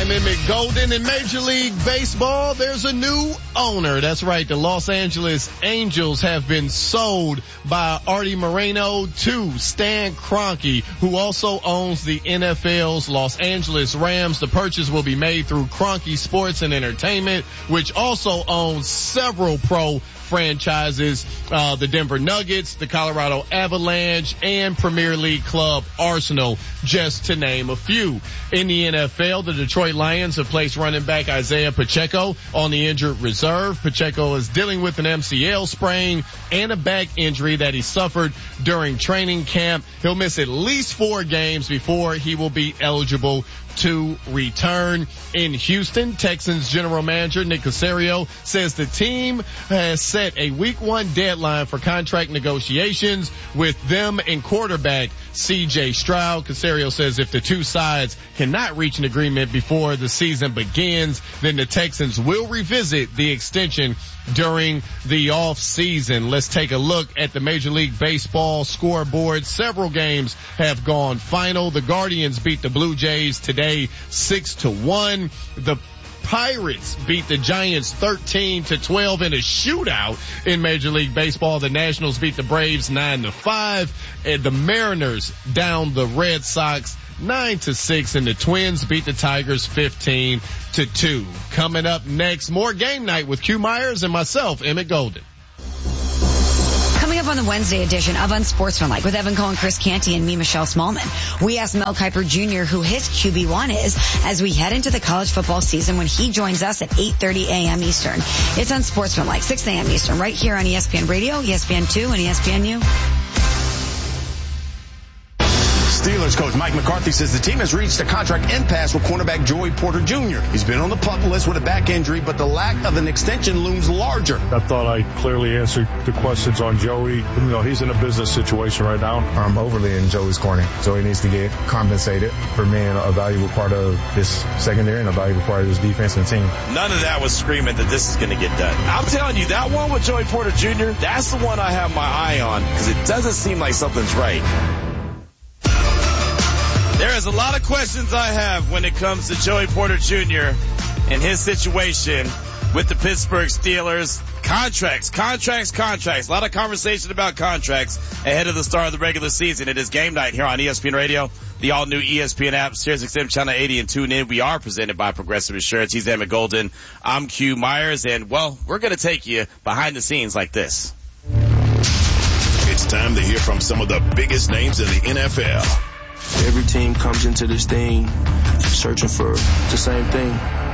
I'm Emmett Golden. In Major League Baseball, there's a new owner. That's right. The Los Angeles Angels have been sold by Artie Moreno to Stan Kroenke, who also owns the NFL's Los Angeles Rams. The purchase will be made through Kroenke Sports and Entertainment, which also owns several pro franchises, the Denver Nuggets, the Colorado Avalanche, and Premier League club Arsenal, just to name a few. In the NFL, the Detroit Lions have placed running back Isaiah Pacheco on the injured reserve. Pacheco is dealing with an MCL sprain and a back injury that he suffered during training camp. He'll miss at least 4 games before he will be eligible to return. In Houston, Texans general manager Nick Caserio says the team has set a week 1 deadline for contract negotiations with them and quarterback CJ Stroud. Caserio says if the two sides cannot reach an agreement before the season begins, then the Texans will revisit the extension during the off season. Let's take a look at the Major League Baseball scoreboard. Several games have gone final. The Guardians beat the Blue Jays today 6-1. The Pirates beat the Giants 13-12 in a shootout in Major League Baseball. The Nationals beat the Braves 9-5, and the Mariners down the Red Sox 9-6, and the Twins beat the Tigers 15-2. Coming up next, more Game Night with Q Myers and myself, Emmett Golden. Coming up on the Wednesday edition of Unsportsmanlike with Evan Cohen, Chris Canty, and me, Michelle Smallman, we asked Mel Kiper Jr. who his QB1 is as we head into the college football season when he joins us at 8:30 a.m. Eastern. It's Unsportsmanlike, 6 a.m. Eastern, right here on ESPN Radio, ESPN2, and ESPNU. Steelers coach Mike McCarthy says the team has reached a contract impasse with cornerback Joey Porter Jr. He's been on the pup list with a back injury, but the lack of an extension looms larger. I thought I clearly answered the questions on Joey. You know, he's in a business situation right now. I'm overly in Joey's corner. Joey needs to get compensated for being a valuable part of this secondary and a valuable part of this defense and team. None of that was screaming that this is going to get done. I'm telling you, that one with Joey Porter Jr., that's the one I have my eye on because it doesn't seem like something's right. There is a lot of questions I have when it comes to Joey Porter Jr. and his situation with the Pittsburgh Steelers. Contracts. A lot of conversation about contracts ahead of the start of the regular season. It is Game Night here on ESPN Radio, the all-new ESPN app, SiriusXM Channel 80, and tune in. We are presented by Progressive Insurance. He's Emmett Golden. I'm Q Myers, and, well, we're going to take you behind the scenes like this. It's time to hear from some of the biggest names in the NFL. Every team comes into this thing searching for the same thing.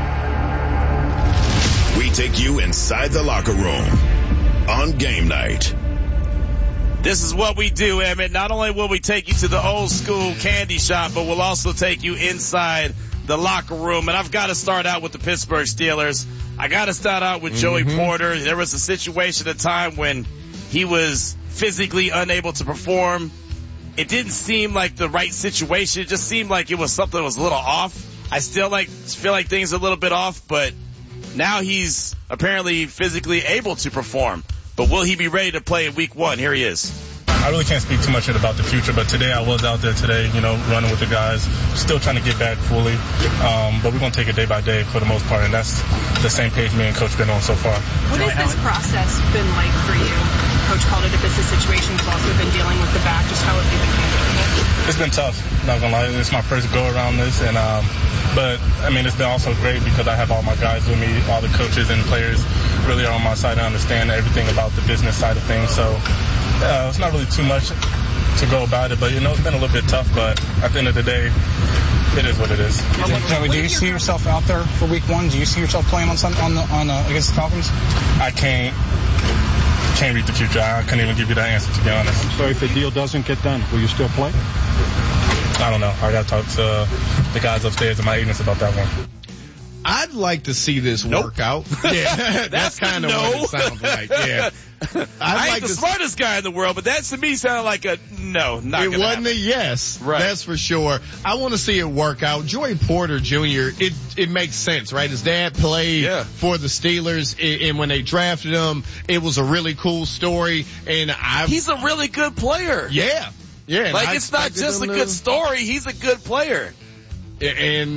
We take you inside the locker room on Game Night. This is what we do, Emmett. Not only will we take you to the old school candy shop, but we'll also take you inside the locker room. And I've got to start out with the Pittsburgh Steelers. I got to start out with Joey Porter. There was a situation at a time when he was physically unable to perform. It didn't seem like the right situation. It just seemed like it was something that was a little off. I still feel like things are a little bit off, but now he's apparently physically able to perform. But will he be ready to play in week 1? Here he is. I really can't speak too much about the future, but today I was out there today, running with the guys, still trying to get back fully. But we're going to take it day by day for the most part, and that's the same page me and Coach been on so far. What has this process been like for you? Coach called it a business situation. You've also been dealing with the back. Just how have you been handling it? It's been tough, not going to lie. It's my first go around this, but it's been also great because I have all my guys with me, all the coaches and players really are on my side. I understand everything about the business side of things, so it's not really too much to go about it, but it's been a little bit tough, but at the end of the day, it is what it is. Joey, do you see yourself out there for week 1? Do you see yourself playing on against the Falcons? I can't read the future. I couldn't even give you that answer, to be honest. So if the deal doesn't get done, will you still play? I don't know. I got to talk to the guys upstairs in my agents about that one. I'd like to see this work out. Yeah, that's kind of what it sounds like. Yeah. I ain't the smartest guy in the world, but that to me sounded like a no, not It wasn't happen. A yes, right. That's for sure. I want to see it work out. Joey Porter Jr., it makes sense, right? His dad played for the Steelers, and when they drafted him, it was a really cool story. And he's a really good player. Yeah. Like, it's not just a good story. He's a good player. And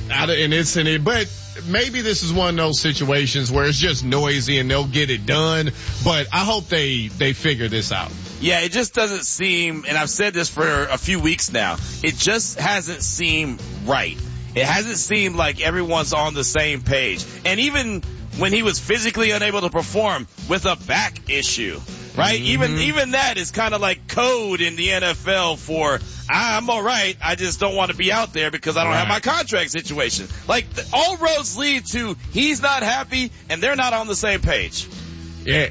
But maybe this is one of those situations where it's just noisy and they'll get it done. But I hope they figure this out. Yeah, it just doesn't seem, and I've said this for a few weeks now, it just hasn't seemed right. It hasn't seemed like everyone's on the same page. And even when he was physically unable to perform with a back issue, right? Mm-hmm. Even that is kind of like code in the NFL for, I'm all right, I just don't want to be out there because I don't have my contract situation. Like, all roads lead to he's not happy and they're not on the same page. Yeah,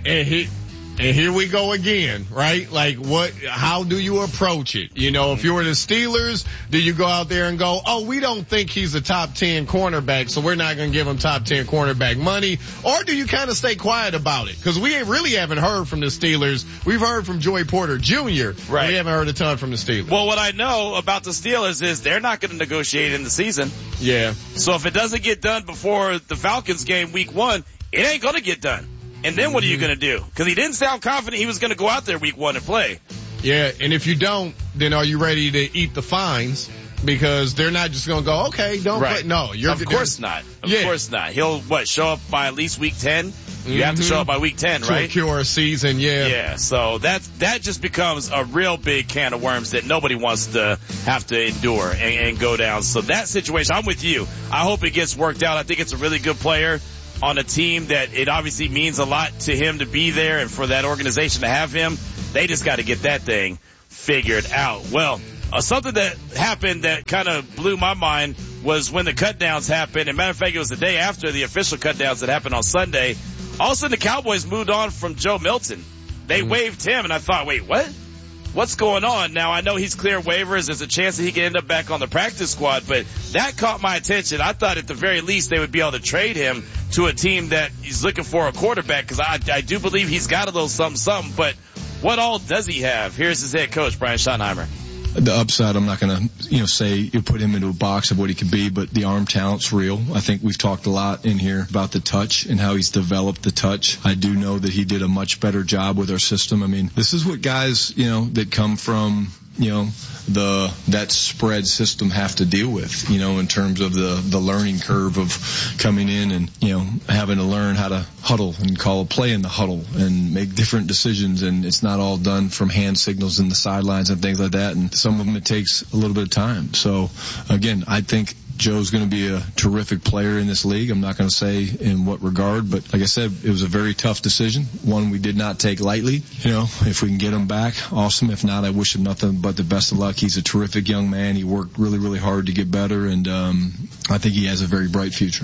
and here we go again, right? Like, how do you approach it? You know, if you were the Steelers, do you go out there and go, oh, we don't think he's a top 10 cornerback, so we're not going to give him top 10 cornerback money? Or do you kind of stay quiet about it? Because we really haven't heard from the Steelers. We've heard from Joey Porter Jr. Right. We haven't heard a ton from the Steelers. Well, what I know about the Steelers is they're not going to negotiate in the season. Yeah. So if it doesn't get done before the Falcons game week 1, it ain't going to get done. And then what are you going to do? Because he didn't sound confident he was going to go out there week 1 and play. Yeah, and if you don't, then are you ready to eat the fines? Because they're not just going to go, okay, don't play. No, of course not. Of course not. He'll, show up by at least week 10? You have to show up by week 10, right? To cure a season, yeah. Yeah, so that just becomes a real big can of worms that nobody wants to have to endure and go down. So that situation, I'm with you. I hope it gets worked out. I think it's a really good player on a team that it obviously means a lot to him to be there and for that organization to have him. They just got to get that thing figured out. Well, something that happened that kind of blew my mind was when the cutdowns happened. And matter of fact, it was the day after the official cutdowns that happened on Sunday. All of a sudden, the Cowboys moved on from Joe Milton. They waived him, and I thought, wait, what? What's going on? Now, I know he's cleared waivers. There's a chance that he could end up back on the practice squad, but that caught my attention. I thought at the very least they would be able to trade him to a team that he's looking for a quarterback, because I do believe he's got a little something, but what all does he have? Here's his head coach, Brian Schottenheimer. The upside, I'm not going to, say you put him into a box of what he could be, but the arm talent's real. I think we've talked a lot in here about the touch and how he's developed the touch. I do know that he did a much better job with our system. I mean, this is what guys, that come from, that spread system have to deal with, in terms of the learning curve of coming in and, having to learn how to huddle and call a play in the huddle and make different decisions. And it's not all done from hand signals in the sidelines and things like that. And some of them, it takes a little bit of time. So again, I think Joe's going to be a terrific player in this league. I'm not going to say in what regard, but like I said, it was a very tough decision. One we did not take lightly. If we can get him back, awesome. If not, I wish him nothing but the best of luck. He's a terrific young man. He worked really, really hard to get better, and I think he has a very bright future.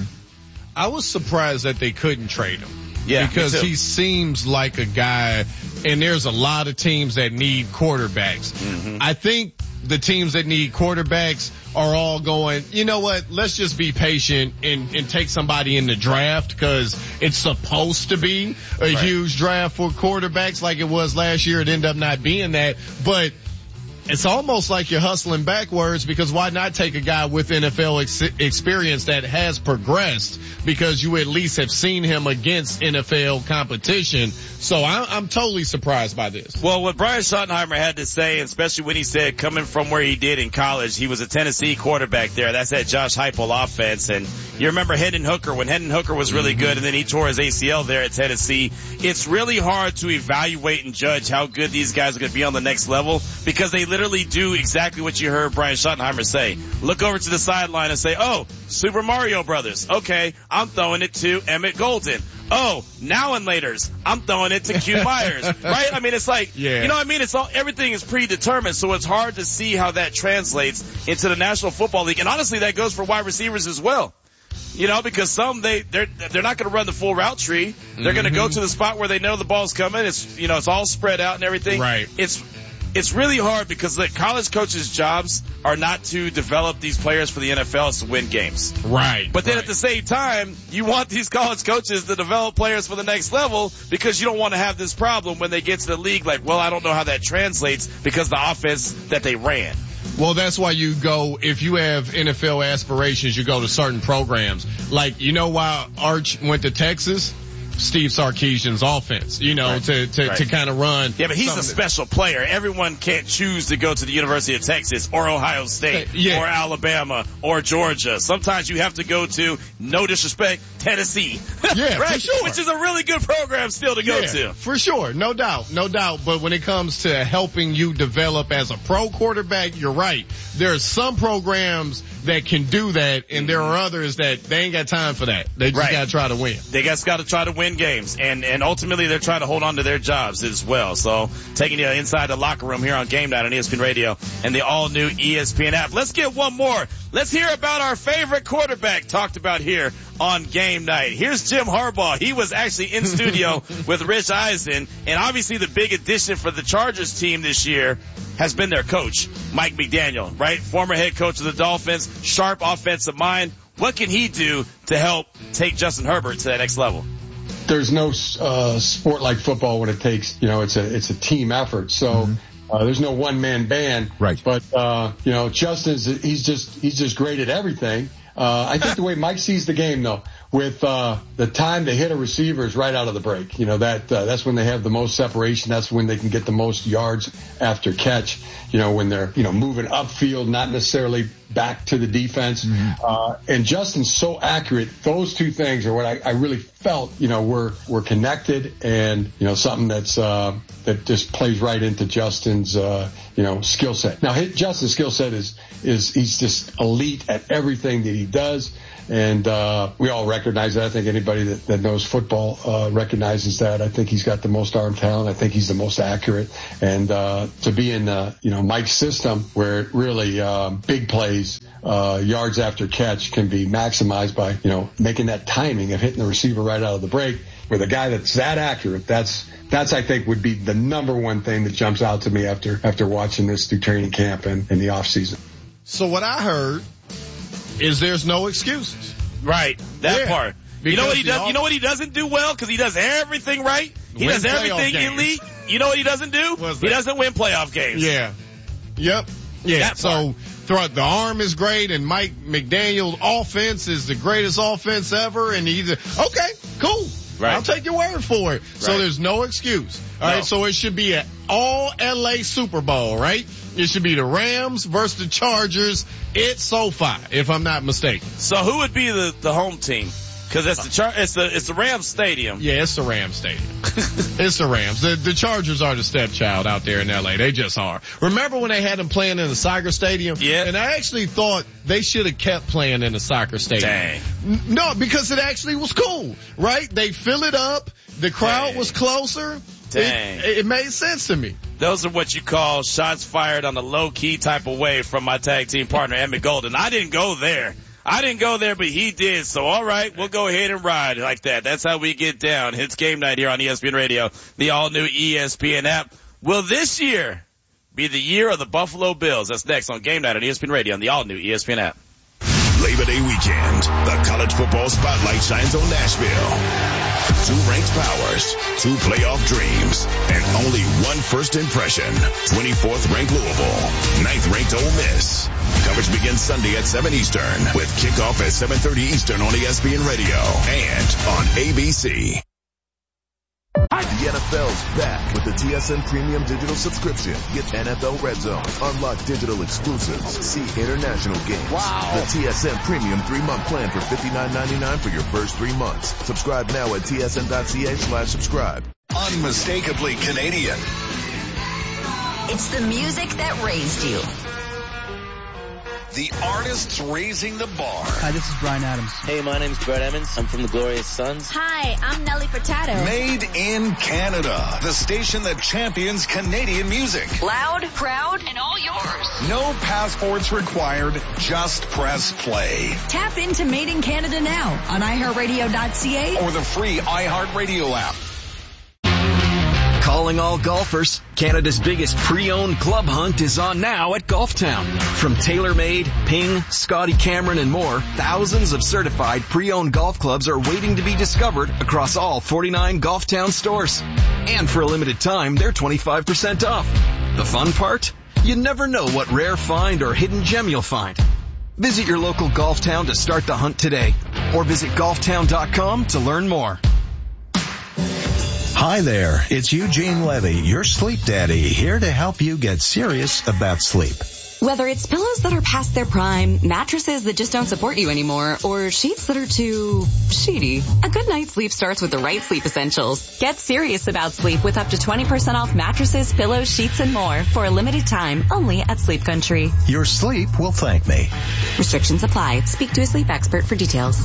I was surprised that they couldn't trade him. Yeah, because he seems like a guy, and there's a lot of teams that need quarterbacks. Mm-hmm. I think the teams that need quarterbacks are all going, you know what, let's just be patient and take somebody in the draft, because it's supposed to be a huge draft for quarterbacks like it was last year. It ended up not being that, but it's almost like you're hustling backwards, because why not take a guy with NFL experience that has progressed, because you at least have seen him against NFL competition. So I'm totally surprised by this. Well, what Brian Schottenheimer had to say, especially when he said coming from where he did in college, he was a Tennessee quarterback there. That's that Josh Heupel offense. And you remember Hendon Hooker, when Hendon Hooker was really good and then he tore his ACL there at Tennessee. It's really hard to evaluate and judge how good these guys are going to be on the next level, because they literally do exactly what you heard Brian Schottenheimer say. Look over to the sideline and say, oh, Super Mario Brothers. Okay, I'm throwing it to Emmett Golden. Oh, now and laters, I'm throwing it to Q Myers. Right? I mean, it's like, you know what I mean? It's all, everything is predetermined, so it's hard to see how that translates into the National Football League. And honestly, that goes for wide receivers as well. Because some, they're not going to run the full route tree. They're going to go to the spot where they know the ball's coming. It's, it's all spread out and everything. Right. It's really hard, because college coaches' jobs are not to develop these players for the NFL, it's to win games. Right. But then at the same time, you want these college coaches to develop players for the next level, because you don't want to have this problem when they get to the league like, well, I don't know how that translates because the offense that they ran. Well, that's why you go, if you have NFL aspirations, you go to certain programs. Like, why Arch went to Texas? Steve Sarkisian's offense, to kind of run. Yeah, but he's a special player. Everyone can't choose to go to the University of Texas or Ohio State or Alabama or Georgia. Sometimes you have to go to, no disrespect, Tennessee. Yeah, right? For sure. Which is a really good program still to go to. For sure. No doubt. But when it comes to helping you develop as a pro quarterback, you're right. There are some programs that can do that, and there are others that they ain't got time for that. They just got to try to win. They just got to try to win games, and ultimately they're trying to hold on to their jobs as well. So taking you inside the locker room here on Game Night on ESPN Radio and the all-new ESPN app. Let's get one more. Let's hear about our favorite quarterback talked about here on Game Night. Here's Jim Harbaugh. He was actually in studio with Rich Eisen, and obviously the big addition for the Chargers team this year has been their coach, Mike McDaniel, right? Former head coach of the Dolphins, sharp offensive mind. What can he do to help take Justin Herbert to that next level? There's no sport like football when it takes, it's a team effort. So there's no one-man band. Right. But Justin's he's just great at everything. I think the way Mike sees the game, though, with the time to hit a receiver is right out of the break. That's when they have the most separation. That's when they can get the most yards after catch. When they're moving upfield, not necessarily back to the defense. And Justin's so accurate. Those two things are what I really felt. Were connected, and something that just plays right into Justin's skill set. Now, Justin's skill set is he's just elite at everything that he does. And we all recognize that. I think anybody that knows football recognizes that. I think he's got the most arm talent. I think he's the most accurate. And to be in Mike's system, where really big plays, yards after catch can be maximized by making that timing of hitting the receiver right out of the break. With a guy that's that accurate, that's I think would be the number one thing that jumps out to me after watching this through training camp and in the off season. So what I heard is there's no excuses. Right. That part. You know what he does? You know what he doesn't do well? Because he does everything right. He does everything elite. You know what he doesn't do? He doesn't win playoff games. Yeah. Yep. Yeah. So the arm is great, and Mike McDaniel's offense is the greatest offense ever. And okay, cool. Right. I'll take your word for it. Right. So there's no excuse. All right. So it should be an all LA Super Bowl, right? It should be the Rams versus the Chargers at SoFi, if I'm not mistaken. So who would be the home team? Because it's the Rams Stadium. Yeah, it's the Rams Stadium. It's the Rams. The Chargers are the stepchild out there in LA. They just are. Remember when they had them playing in the soccer stadium? Yeah. And I actually thought they should have kept playing in the soccer stadium. Dang. No, because it actually was cool, right? They fill it up. The crowd was closer. Dang. It made sense to me. Those are what you call shots fired on a low-key type of way from my tag team partner, Emmett Golden. I didn't go there, but he did. So, all right, we'll go ahead and ride like that. That's how we get down. It's Game Night here on ESPN Radio, the all-new ESPN app. Will this year be the year of the Buffalo Bills? That's next on Game Night on ESPN Radio on the all-new ESPN app. Labor Day weekend, the college football spotlight shines on Nashville. 2 ranked powers, 2 playoff dreams, and only 1 first impression. 24th ranked Louisville, 9th ranked Ole Miss. Coverage begins Sunday at 7 Eastern with kickoff at 7:30 Eastern on ESPN Radio and on ABC. The NFL's back with the TSN Premium Digital subscription. Get NFL Red Zone, unlock digital exclusives, see international games. Wow. The TSN Premium 3-month plan for $59.99 for your first 3 months. Subscribe now at tsn.ca/subscribe. Unmistakably Canadian. It's the music that raised you. The artists raising the bar. Hi, this is Bryan Adams. Hey, my name's Brett Emmons. I'm from the Glorious Sons. Hi, I'm Nelly Furtado. Made in Canada. The station that champions Canadian music. Loud, proud, and all yours. No passports required. Just press play. Tap into Made in Canada now on iHeartRadio.ca or the free iHeartRadio app. Calling all golfers, Canada's biggest pre-owned club hunt is on now at Golftown. From TaylorMade, Ping, Scotty Cameron, and more, thousands of certified pre-owned golf clubs are waiting to be discovered across all 49 Golftown stores. And for a limited time, they're 25% off. The fun part? You never know what rare find or hidden gem you'll find. Visit your local Golftown to start the hunt today, or visit golftown.com to learn more. Hi there, it's Eugene Levy, your sleep daddy, here to help you get serious about sleep. Whether it's pillows that are past their prime, mattresses that just don't support you anymore, or sheets that are too sheety, a good night's sleep starts with the right sleep essentials. Get serious about sleep with up to 20% off mattresses, pillows, sheets, and more for a limited time only at Sleep Country. Your sleep will thank me. Restrictions apply. Speak to a sleep expert for details.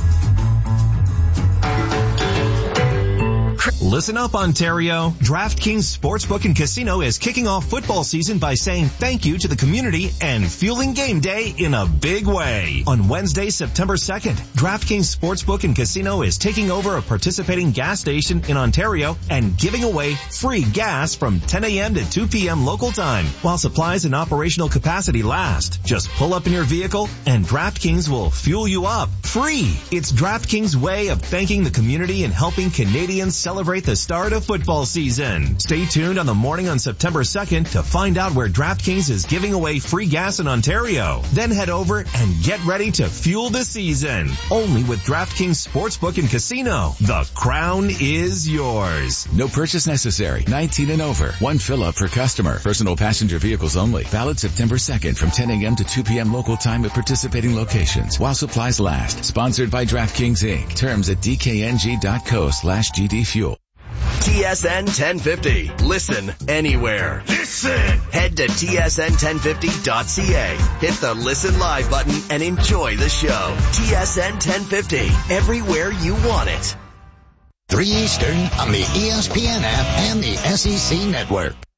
Listen up, Ontario. DraftKings Sportsbook and Casino is kicking off football season by saying thank you to the community and fueling game day in a big way. On Wednesday, September 2nd, DraftKings Sportsbook and Casino is taking over a participating gas station in Ontario and giving away free gas from 10 a.m. to 2 p.m. local time while supplies and operational capacity last. Just pull up in your vehicle and DraftKings will fuel you up free. It's DraftKings' way of thanking the community and helping Canadians celebrate the start of football season. Stay tuned on the morning on September 2nd to find out where DraftKings is giving away free gas in Ontario. Then head over and get ready to fuel the season. Only with DraftKings Sportsbook and Casino. The crown is yours. No purchase necessary. 19 and over. One fill-up per customer. Personal passenger vehicles only. Valid September 2nd from 10 a.m. to 2 p.m. local time at participating locations while supplies last. Sponsored by DraftKings Inc. Terms at dkng.co/GDfuel. TSN 1050. Listen anywhere. Listen. Head to tsn1050.ca. Hit the Listen Live button and enjoy the show. TSN 1050. Everywhere you want it. 3 Eastern on the ESPN app and the SEC network.